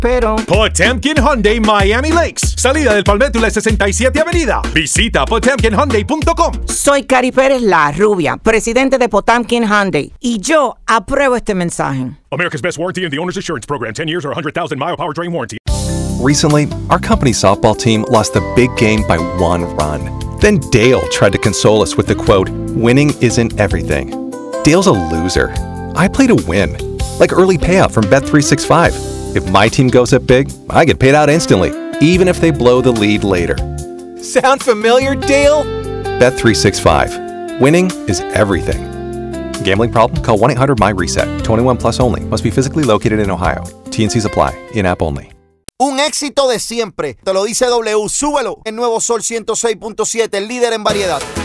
pero... Potemkin Hyundai Miami Lakes. Salida del Palmetto 67 Avenida. Visita potemkinhyundai.com. Soy Cari Pérez, la rubia, presidente de Potemkin Hyundai. Y yo apruebo este mensaje. America's Best Warranty and the Owner's Assurance Program. 10 years or 100,000-mile powertrain warranty. Recently, our company softball team lost the big game by 1 run. Then Dale tried to console us with the quote, "Winning isn't everything." Dale's a loser. I play to win. Like early payout from Bet365. If my team goes up big, I get paid out instantly, even if they blow the lead later. Sound familiar, Dale? Bet365. Winning is everything. Gambling problem? Call 1-800-MY-RESET. 21 plus only. Must be physically located in Ohio. T&Cs apply. In-app only. Un éxito de siempre. Te lo dice W. Súbelo. El nuevo Sol 106.7, el líder en variedad.